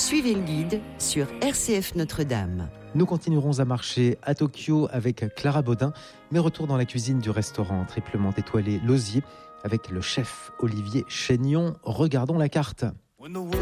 Suivez le guide sur RCF Notre-Dame. Nous continuerons à marcher à Tokyo avec Clara Baudin, mais retour dans la cuisine du restaurant triplement étoilé L'Osier avec le chef Olivier Chénion. Regardons la carte.